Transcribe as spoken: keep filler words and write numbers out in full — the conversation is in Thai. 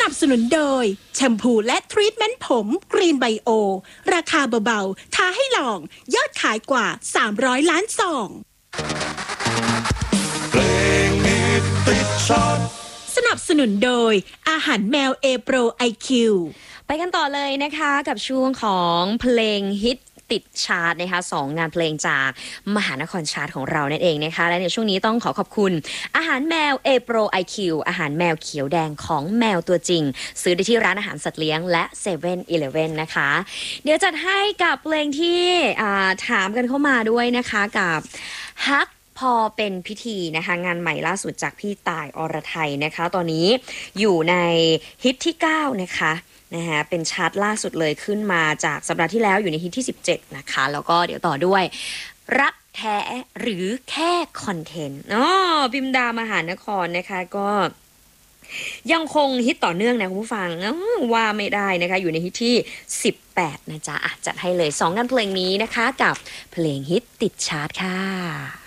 นับสนุนโดยแชมพูและทรีทเมนต์ผมกรีนไบโอราคาเบาๆท้าให้ลองยอดขายกว่าสามร้อยล้านซองเพลงฮิตติดชาร์ตสนับสนุนโดยอาหารแมวเอโปรไอคิวไปกันต่อเลยนะคะกับช่วงของเพลงฮิตติดชาร์ตนะคะสองงานเพลงจากมหานครชาร์ตของเรานั่นเองนะคะและในช่วงนี้ต้องขอขอบคุณอาหารแมว A Pro ไอ คิว อาหารแมวเขียวแดงของแมวตัวจริงซื้อได้ที่ร้านอาหารสัตว์เลี้ยงและเซเว่นอีเลฟเว่นนะคะเดี๋ยวจัดให้กับเพลงที่ถามกันเข้ามาด้วยนะคะกับฮักพอเป็นพิธีนะคะงานใหม่ล่าสุดจากพี่ต่ายอรไทยนะคะตอนนี้อยู่ในฮิตที่เก้านะคะนะคะเป็นชาร์ตล่าสุดเลยขึ้นมาจากสัปดาห์ที่แล้วอยู่ในฮิตที่สิบเจ็ดนะคะแล้วก็เดี๋ยวต่อด้วยรักแท้หรือแค่คอนเทนต์อ๋อพิมดามหานครนะคะก็ยังคงฮิตต่อเนื่องนะคุณผู้ฟังว่าไม่ได้นะคะอยู่ในฮิตที่สิบแปดนะจ๊ะจัดให้เลยสองงานเพลงนี้นะคะกับเพลงฮิตติดชาร์ตค่ะ